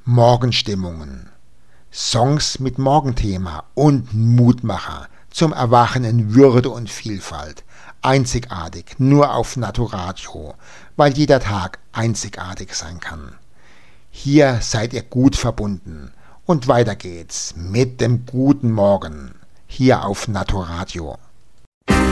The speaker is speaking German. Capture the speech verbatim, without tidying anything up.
Morgenstimmungen. Songs mit Morgenthema und Mutmacher zum Erwachen in Würde und Vielfalt. Einzigartig, nur auf Naturadio, weil jeder Tag einzigartig sein kann. Hier seid ihr gut verbunden. Und weiter geht's mit dem guten Morgen. Hier auf Naturadio.